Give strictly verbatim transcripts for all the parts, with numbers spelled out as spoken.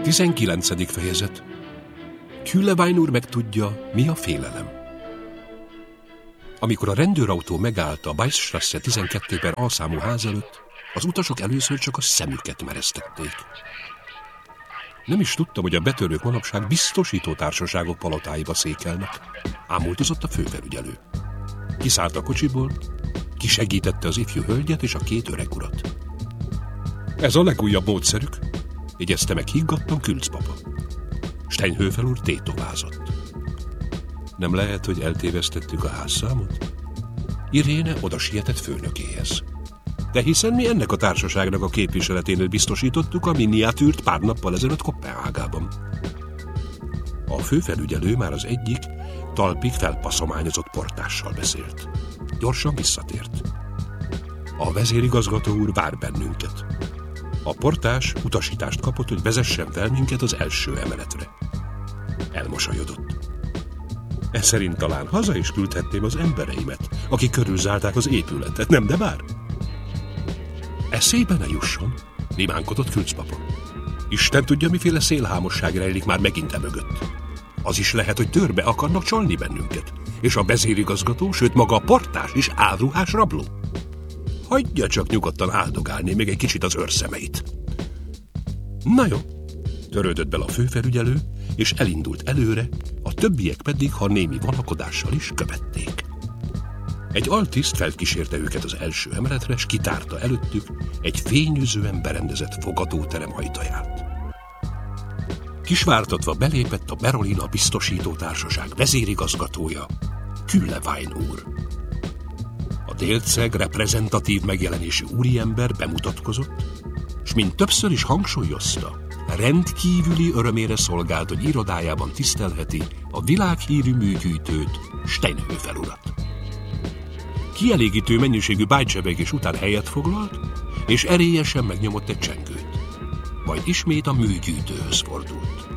tizenkilencedik fejezet. Kühlewein úr megtudja, mi a félelem. Amikor a rendőrautó megállt a Beistrasse tizenkettő per A számú ház előtt, az utasok először csak a szemüket mereztették. Nem is tudtam, hogy a betörők manapság biztosító társaságok palotáiba székelnek. Ámultozott a főfelügyelő. Kiszállt a kocsiból, kisegítette az ifjú hölgyet és a két öreg urat. Ez a legújabb módszerük, jegyezte meg higgadtan Külc papa. Steinhöfer úr tétovázott. Nem lehet, hogy eltévesztettük a házszámot? Iréne oda sietett főnökéhez. De hiszen mi ennek a társaságnak a képviseleténél biztosítottuk a miniatűrt pár nappal ezelőtt Koppenhágában. A főfelügyelő már az egyik, talpig felpasszományozott portással beszélt. Gyorsan visszatért. A vezérigazgató úr vár bennünket. A portás utasítást kapott, hogy vezessen fel minket az első emeletre. Elmosolyodott. Ez szerint talán haza is küldhetném az embereimet, akik körülzárták az épületet, nem de bár? Eszébe ne jusson, limánkodott Külc papa. Isten tudja, miféle szélhámosság rejlik már megint e mögött. Az is lehet, hogy törbe akarnak csalni bennünket, és a vezérigazgató, sőt maga a portás is álruhás rabló. Hagyja csak nyugodtan áldogálni még egy kicsit az őrszemeit. Na jó, törődött bele a főfelügyelő, és elindult előre, a többiek pedig, ha némi vonakodással is követték. Egy altiszt felkísérte őket az első emeletre, s kitárta előttük egy fényűzően berendezett fogadóterem ajtaját. Kisvártatva belépett a Berolina Biztosító Társaság vezérigazgatója, Kühlewein úr. A délceg reprezentatív megjelenésű úriember bemutatkozott, s mint többször is hangsúlyozta, rendkívüli örömére szolgált, hogy irodájában tisztelheti a világhírű műgyűjtőt, Steinhöfer urat. Kielégítő mennyiségű bájcsevegés után helyet foglalt, és erélyesen megnyomott egy csengőt. Majd ismét a műgyűjtőhöz fordult.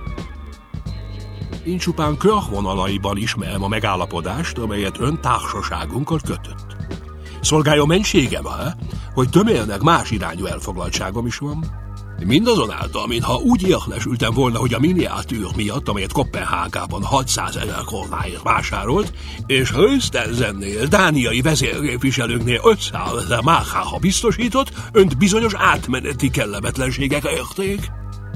Én csupán körvonalaiban ismerem a megállapodást, amelyet ön társaságunkkal kötött. Szolgáljon mentségemre, hogy tömélnek más irányú elfoglaltságom is van. Mindazonáltal, mintha úgy értesültem volna, hogy a miniatűr miatt, amelyet Koppenhágában hatszázezer koronáért vásárolt, és Höchstensennél, dániai vezérképviselőknél ötszázezer márkára biztosított, önt bizonyos átmeneti kellemetlenségek érték.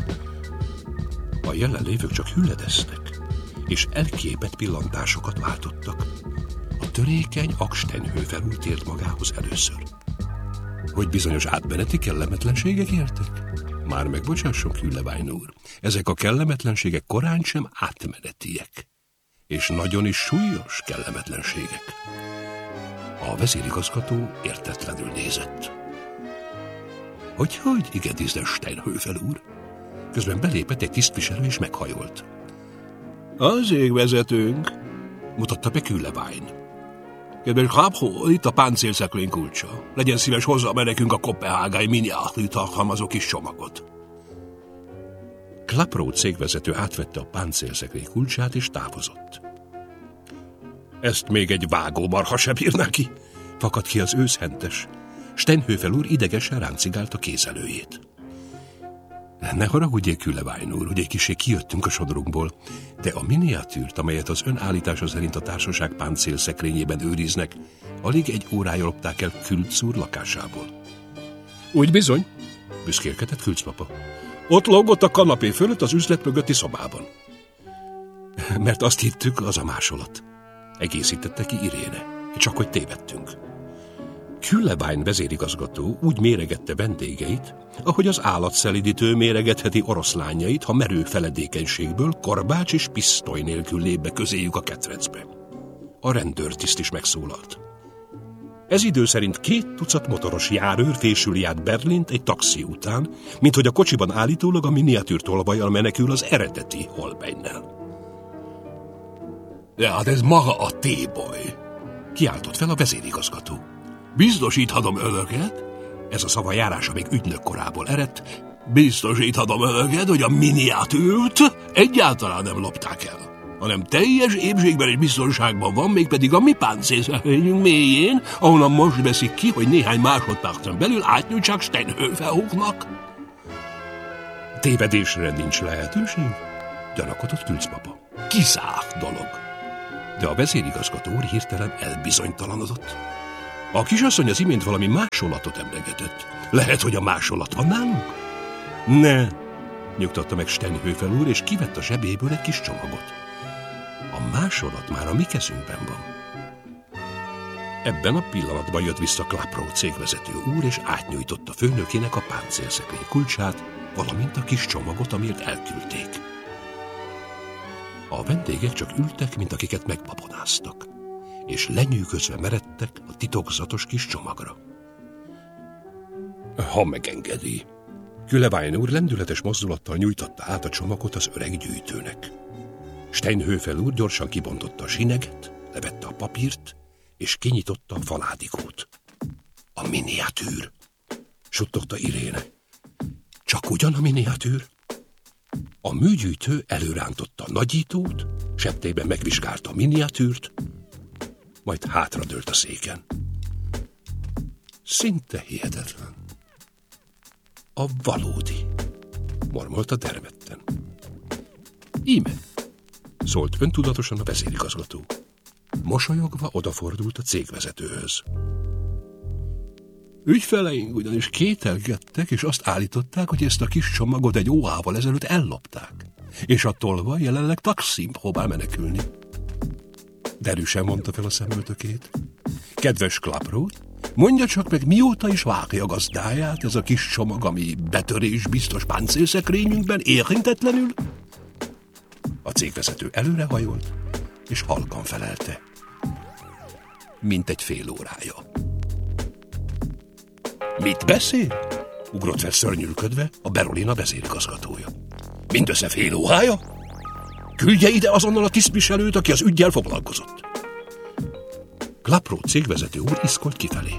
A jelenlévők csak hüledeztek, és elképett pillantásokat váltottak. A törékeny Steinhöfer úr tért magához először. Hogy bizonyos átmeneti kellemetlenségek értek? Már megbocsásson, Kühlewein úr, ezek a kellemetlenségek korán sem átmenetiek, és nagyon is súlyos kellemetlenségek. A vezérigazgató értetlenül nézett. Hogy-hogy, igen, tisztes Steinhöfer úr? Közben belépett egy tisztviselő és meghajolt. Az égvezetőnk, mutatta be Kühlewein. Kedves Rábhó, itt a páncélszekrény kulcsa. Legyen szíves, hozza be nekünk a koppenhágai miniatűr tartalmazó kis csomagot. Klapró cégvezető átvette a páncélszekrény kulcsát és távozott. Ezt még egy vágómarha sem bírná ki, fakadt ki az őszhentes. Steinhöfer úr idegesen ráncigálta kézelőjét. Ne haragudjék, Kühlewein úr, hogy egy kissé kijöttünk a sodrunkból, de a miniatűrt, amelyet az ön állítása szerint a társaság páncélszekrényében őriznek, alig egy órája lopták el Külc úr lakásából. Úgy bizony, büszkélkedett Külc papa. Ott lógott a kanapé fölött az üzlet mögötti szobában. Mert azt hittük, az a másolat. Egészítette ki Iréne, csak hogy tévedtünk. Kühlewein vezérigazgató úgy méregette vendégeit, ahogy az állatszelidítő méregetheti oroszlányait, ha merő feledékenységből korbács és pisztoly nélkül lép be közéjük a ketrecbe. A rendőrtiszt is megszólalt. Ez idő szerint két tucat motoros járőr fésüli át Berlint egy taxi után, mint hogy a kocsiban állítólag a miniatűr tolvajjal menekül az eredeti Holbeinnel. De hát ez maga a téboly, kiáltott fel a vezérigazgató. Biztosíthatom önöket, ez a szava járása még ügynök korából eredt, biztosíthatom önöket, hogy a miniatűrt egyáltalán nem lopták el, hanem teljes épségben és biztonságban van, mégpedig a mi páncélszekrényünk mélyén, ahonnan most veszik ki, hogy néhány másodpercen belül átnyújtsák Steinhöfer úrnak. Tévedésre nincs lehetőség? Gyanakodott Külcpapa. Kizárt dolog. De a vezérigazgató úr hirtelen elbizonytalanodott. A kisasszony az imént valami másolatot emlegetett. Lehet, hogy a másolat van nálunk? Ne, nyugtatta meg Steinhöfel úr, és kivett a zsebéből egy kis csomagot. A másolat már a mi kezünkben van. Ebben a pillanatban jött vissza Clapro cégvezető úr, és átnyújtotta főnökének a páncélszekrény kulcsát, valamint a kis csomagot, amiért elküldték. A vendégek csak ültek, mint akiket megbabonáztak, és lenyűgözve meredtek a titokzatos kis csomagra. Ha megengedi. Kühlewein úr lendületes mozdulattal nyújtotta át a csomagot az öreg gyűjtőnek. Steinhöfel úr gyorsan kibontotta a sineget, levette a papírt, és kinyitotta a faládikót. A miniatűr, suttogta Iréne. Csak ugyan a miniatűr? A műgyűjtő előrántotta a nagyítót, septében megvizsgálta a miniatűrt, majd hátradőlt a széken. Szinte hihetetlen. A valódi, mormolta dermedten. Íme, szólt öntudatosan a vezérigazgató. Mosolyogva odafordult a cégvezetőhöz. Ügyfeleink ugyanis kételkedtek, és azt állították, hogy ezt a kis csomagot egy óhával ezelőtt ellopták, és a tolva jelenleg taxin próbál menekülni. Derűsen mondta fel a szemöltökét. Kedves Clapro, mondja csak meg, mióta is vágja gazdáját ez a kis csomag, ami betörés biztos páncélszekrényünkben érintetlenül? A cégvezető előrehajolt, és halkan felelte. Mint egy fél órája. Mit beszél? Ugrott fel szörnyűködve a Berolina vezérigazgatója. Mindössze fél órája? Küldje ide azonnal a tisztviselőt, aki az üggyel foglalkozott. Clapro cégvezető úr iszkolt kifelé.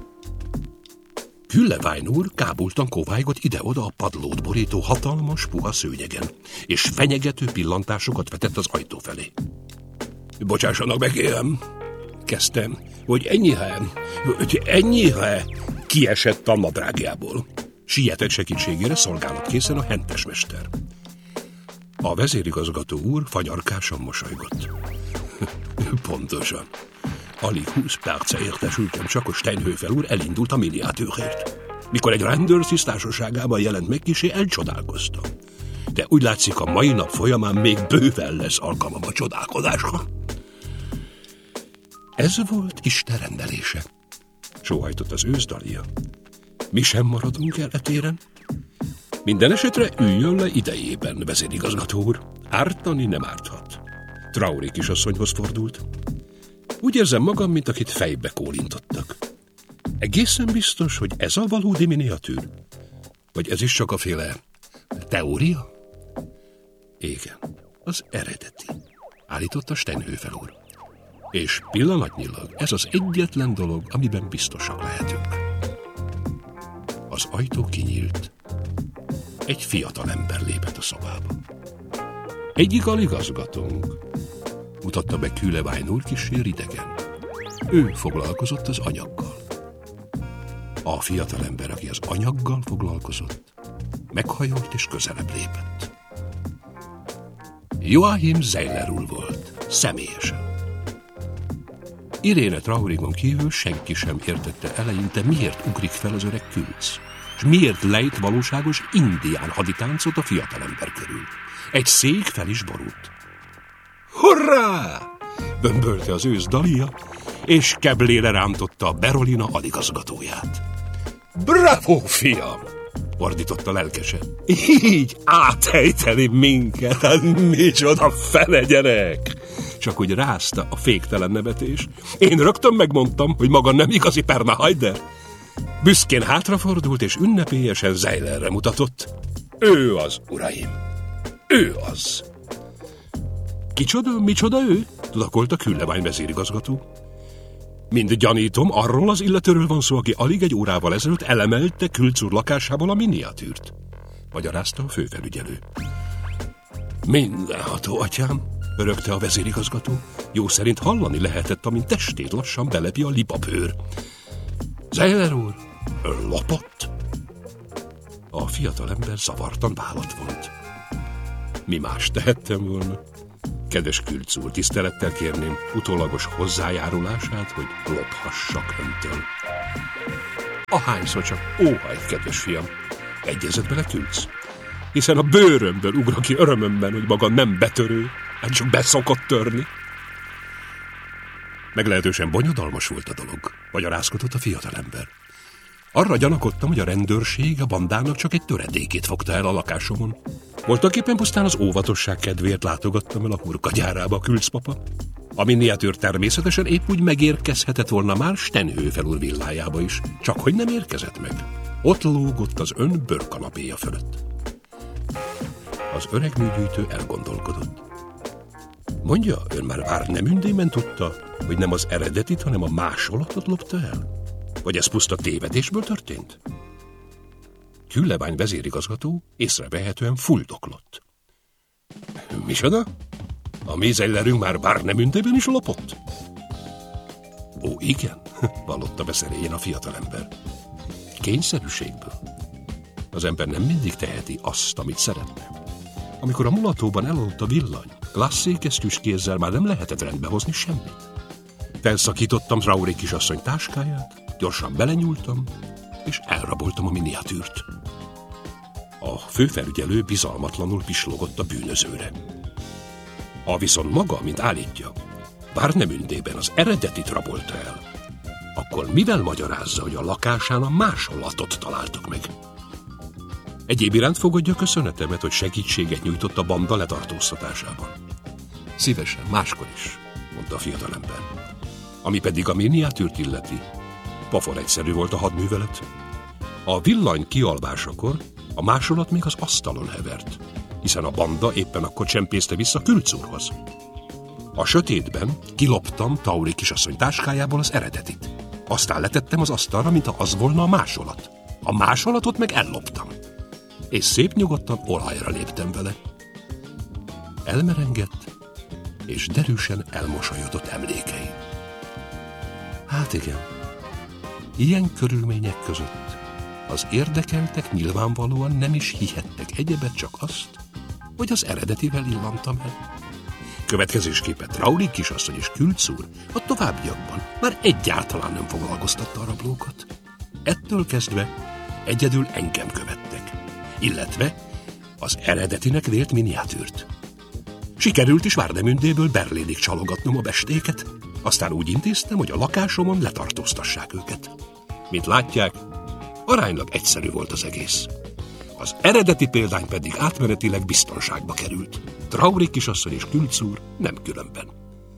Kühlewein úr kábultan koválygott ide-oda a padlót borító hatalmas puha szőnyegen, és fenyegető pillantásokat vetett az ajtó felé. Bocsássanak meg, kérem, kezdtem, hogy ennyire, hogy ennyire kiesett a nadrágjából. Sietett segítségére szolgálatkészen a hentesmester. A vezérigazgató úr fanyarkásan mosolygott. Pontosan. Alig húsz perce értesültem csak, a Steinhöfel úr elindult a miniatűrért. Mikor egy rendőrtiszt társaságában jelent meg, kisé elcsodálkoztam. De úgy látszik, a mai nap folyamán még bőven lesz alkalmam a csodálkozásra. Ez volt Isten rendelése, sóhajtott az őszdalia. Mi sem maradunk el e téren. Minden esetre üljön le idejében, vezérigazgató úr. Ártani nem árthat. Traoré kisasszonyhoz fordult. Úgy érzem magam, mint akit fejbe kólintottak. Egészen biztos, hogy ez a valódi miniatűr? Vagy ez is csak a féle teória? Igen, az eredeti, állította Steinhöfel úr. És pillanatnyilag ez az egyetlen dolog, amiben biztosak lehetünk. Az ajtó kinyílt. Egy fiatal ember lépett a szobába. Egyik aligazgatónk, mutatta be Kühlewein úr kissé ridegen. Ő foglalkozott az anyaggal. A fiatal ember, aki az anyaggal foglalkozott, meghajolt és közelebb lépett. Joachim Zeiller úr volt, személyesen. Iréne Traorégon kívül senki sem értette eleinte, miért ugrik fel az öreg Külc, és miért lejt valóságos indián haditáncot a fiatalember körül. Egy szék fel is borult. Hurrá! Bömbölte az ősz Dalia, és keblére rántotta a Berolina aligazgatóját. Bravo, fiam! Ordította lelkesen. Így áthejteni minket, hát micsoda fele gyerek! Csak úgy rázta a féktelen nevetés. Én rögtön megmondtam, hogy maga nem igazi Perna Haider. Büszkén hátrafordult, és ünnepélyesen Zeillerre mutatott. Ő az, uraim! Ő az! Kicsoda, micsoda ő? Tudakolta Kühlewein vezérigazgató. Mind gyanítom, arról az illetőről van szó, aki alig egy órával ezelőtt elemelte Külc úr lakásából a miniatűrt, magyarázta a főfelügyelő. Mindenható, atyám, örögte a vezérigazgató. Jó szerint hallani lehetett, amint testét lassan belepi a libabőr. Zeiller úr, ön lopott? A fiatalember zavartan vállat vont. Mi más tehettem volna? Kedves Külc úr, tisztelettel kérném utólagos hozzájárulását, hogy lophassak öntől. Ahányszor csak óhajt, kedves fiam, egyezett bele Külc, hiszen a bőrömből ugrok ki örömömben, hogy maga nem betörő, hát csak beszokott törni. Meglehetősen bonyodalmas volt a dolog, magyarázkodott a fiatalember. Arra gyanakodtam, hogy a rendőrség a bandának csak egy töredékét fogta el a lakásomon. Voltaképpen pusztán az óvatosság kedvéért látogattam el a hurka gyárába a Külc papa. A miniatűr természetesen épp úgy megérkezhetett volna már Stenhöfel úr villájába is, csak hogy nem érkezett meg. Ott lógott az ön bőrkanapéja fölött. Az öreg műgyűjtő elgondolkodott. Mondja, ön már Várnemündében tudta, hogy nem az eredetit, hanem a másolatot lopta el? Vagy ez puszta tévedésből történt? Küllevány vezérigazgató észrevehetően fuldoklott. Micsoda? A mézellerünk már Várnemündében is lopott? Ó, igen, vallotta beszeréljen a fiatalember. Kényszerűségből. Az ember nem mindig teheti azt, amit szeretne. Amikor a mulatóban elaludt a villany, klasszékesztyűs kézzel már nem lehetett rendbe hozni semmit. Felszakítottam Traoré kisasszony táskáját, gyorsan belenyúltam, és elraboltam a miniatűrt. A főfelügyelő bizalmatlanul pislogott a bűnözőre. Ha viszont maga, mint állítja, Várnemündében az eredetit rabolta el, akkor mivel magyarázza, hogy a lakásán a másolatot találtak meg? Egyéb iránt fogadja köszönetemet, hogy segítséget nyújtott a banda letartóztatásában. Szívesen, máskor is, mondta a fiatalember. Ami pedig a miniatűrt illeti, pofon egyszerű volt a hadművelet. A villany kialvásakor a másolat még az asztalon hevert, hiszen a banda éppen akkor csempészte vissza Külc úrhoz. A sötétben kiloptam Traoré kisasszony táskájából az eredetit. Aztán letettem az asztalra, mint ha az volna a másolat. A másolatot meg elloptam. És szép nyugodtan olajra léptem vele. Elmerengett, és derűsen elmosolyodott emlékei. Hát igen, ilyen körülmények között az érdekeltek nyilvánvalóan nem is hihettek egyebet, csak azt, hogy az eredetivel illantam el. Következésképpen Traoré kisasszony és Külc úr a továbbiakban már egyáltalán nem foglalkoztatta a rablókat. Ettől kezdve egyedül engem követtek, illetve az eredetinek vélt miniatűrt. Sikerült is Várnemündéből Berlénig csalogatnom a bestéket, aztán úgy intéztem, hogy a lakásomon letartóztassák őket. Mint látják, aránylag egyszerű volt az egész. Az eredeti példány pedig átmenetileg biztonságba került. Traoré kisasszony és Külc úr nem különben.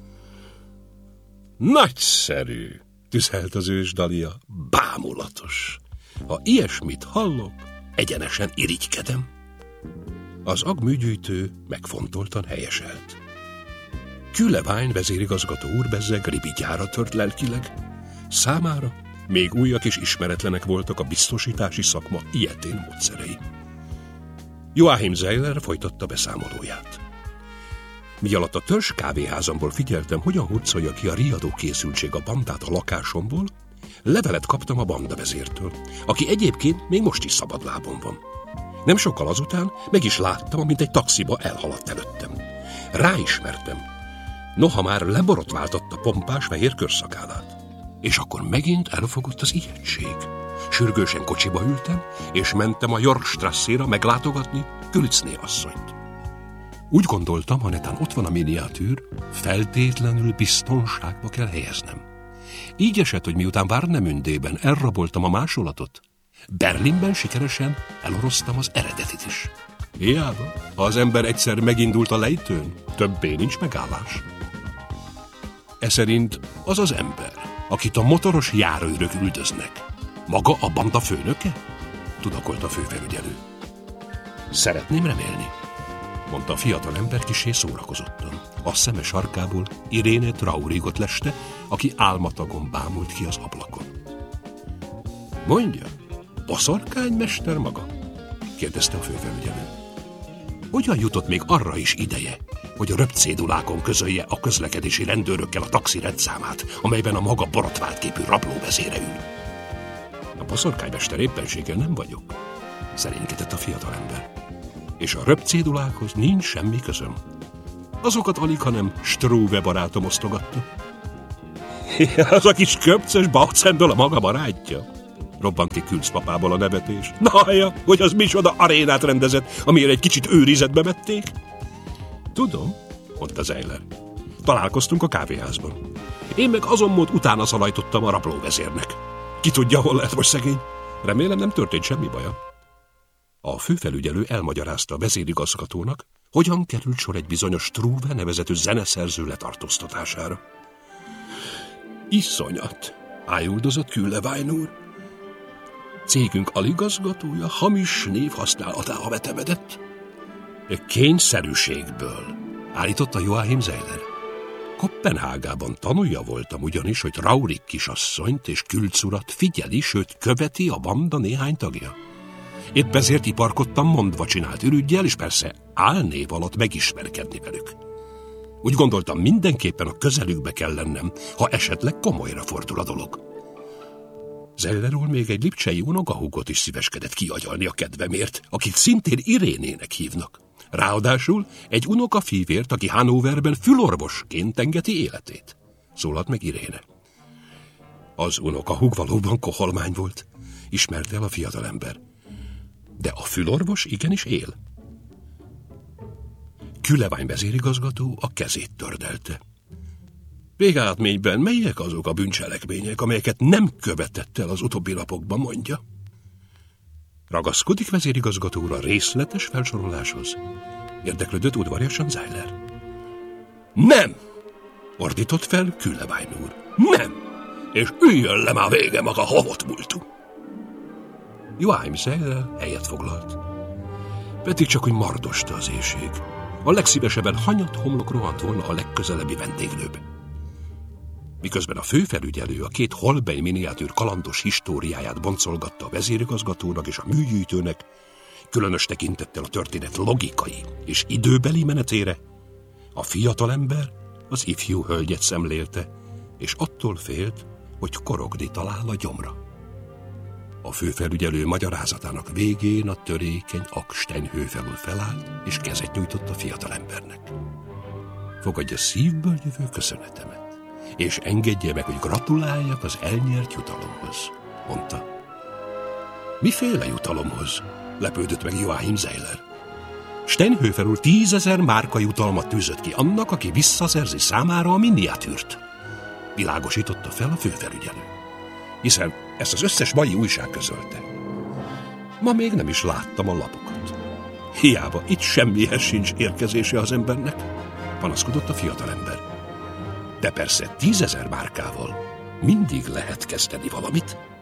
Nagyszerű, tüzelt az ős Dalia, bámulatos. Ha ilyesmit hallok, egyenesen irigykedem. Az agműgyűjtő megfontoltan helyeselt. Küllevány vezérigazgató úr bezzeg ribigyára tört lelkileg. Számára még újak és ismeretlenek voltak a biztosítási szakma ilyetén módszerei. Joachim Zeiler folytatta beszámolóját. Mi alatt a törzs kávéházamból figyeltem, hogyan hurcolja ki a riadó készültség a bandát a lakásomból, levelet kaptam a bandavezértől, aki egyébként még most is szabadlábon van. Nem sokkal azután meg is láttam, amint egy taxiba elhaladt előttem. Ráismertem, noha már leborotváltatta pompás fehér körszakálát. És akkor megint elfogott az ijegység. Sürgősen kocsiba ültem, és mentem a Yorkstrasszéra meglátogatni Külcné asszonyt. Úgy gondoltam, ha netán ott van a miniatűr, feltétlenül biztonságba kell helyeznem. Így esett, hogy miután Várnemündében elraboltam a másolatot, Berlinben sikeresen eloroztam az eredetit is. Hiába, ha az ember egyszer megindult a lejtőn, többé nincs megállás. E szerint az az ember, akit a motoros járőrök üldöznek, maga a banda főnöke? Tudakolt a főfelügyelő. Szeretném remélni, mondta a fiatal ember kissé szórakozottan. A szeme sarkából Iréne Traorégot leste, aki álmatagon bámult ki az ablakon. Mondja, boszorkánymester maga? Kérdezte a főfelügyelő. Hogyan jutott még arra is ideje, hogy a röpcédulákon közölje a közlekedési rendőrökkel a taxi rendszámát, amelyben a maga borotvált képű rablóvezére ül? A boszorkánymester éppenséggel nem vagyok. szerénykedett a fiatalember. És a röpcédulákhoz nincs semmi közöm. Azokat alig, hanem Struve barátom osztogatta. Az a kis köpcös Bautzendel a maga barátja? Robbant ki Külc papából a nevetés. Na ja, hogy az micsoda arénát rendezett, amire egy kicsit őrizetbe vették? Tudom, mondta Zeiler. Találkoztunk a kávéházban. Én meg azon mód utána szalajtottam a rablóvezérnek. Ki tudja, hol lehet most szegény? Remélem, nem történt semmi baja. A főfelügyelő elmagyarázta a vezérigazgatónak, hogyan került sor egy bizonyos Struve nevezetű zeneszerző letartóztatására. Iszonyat, ájuldozott Kühlewein úr. Cégünk aligazgatója hamis név használatára vetemedett. Kényszerűségből, állította Joachim Zeiler. Koppenhágában tanulja voltam ugyanis, hogy Raurik kisasszonyt és Külc urat figyeli, sőt követi a banda néhány tagja. Épp ezért iparkodtam mondva csinált ürüggyel, és persze álnév alatt megismerkedni velük. Úgy gondoltam, mindenképpen a közelükbe kell lennem, ha esetleg komolyra fordul a dolog. Zeiler úr még egy lipcsei unokahúgot is szíveskedett kiagyalni a kedvemért, akit szintén Irénének hívnak. Ráadásul egy unokafívért, aki Hannoverben fülorvosként engeti életét. Szólalt meg Iréne. Az unokahúg valóban koholmány volt, ismerte el a fiatalember. De a fülorvos igenis él. Kühlewein vezérigazgató a kezét tördelte. Végeredményben melyek azok a bűncselekmények, amelyeket nem követett el az utóbbi napokban, mondja? Ragaszkodik vezérigazgató úr a részletes felsoroláshoz? Érdeklődött udvariasan Zeiler. Nem! Ordított fel Kühlewein úr. Nem! És üljön le már vége maga havot múltú! Joachim Zeiler helyet foglalt. Pedig csak, hogy mardosta az éjség. A legszívesebben hanyat homlok rohant volna a legközelebbi vendéglőbe. Miközben a főfelügyelő a két Holbein miniatűr kalandos históriáját boncolgatta a vezérigazgatónak és a műgyűjtőnek, különös tekintettel a történet logikai és időbeli menetére, a fiatalember az ifjú hölgyet szemlélte, és attól félt, hogy korogni talál a gyomra. A főfelügyelő magyarázatának végén a törékeny Ackstein-hő felől felállt, és kezet nyújtott a fiatalembernek. Fogadja szívből jövő köszönetemet, és engedje meg, hogy gratuláljak az elnyert jutalomhoz, mondta. Miféle jutalomhoz? Lepődött meg Joachim Zeiler. Steinhöfer úr tízezer márka jutalmat tűzött ki annak, aki visszaszerzi számára a miniatűrt. Világosította fel a főfelügyelő. Hiszen ezt az összes mai újság közölte. Ma még nem is láttam a lapokat. Hiába itt semmihez sincs érkezése az embernek, panaszkodott a fiatalember. De persze tízezer márkával mindig lehet kezdeni valamit.